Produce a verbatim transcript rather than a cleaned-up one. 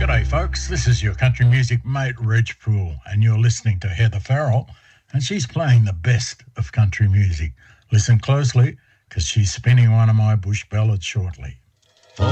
G'day folks, this is your country music mate Reg Poole and you're listening to Heather Farrell and she's playing the best of country music. Listen closely because she's spinning one of my bush ballads shortly.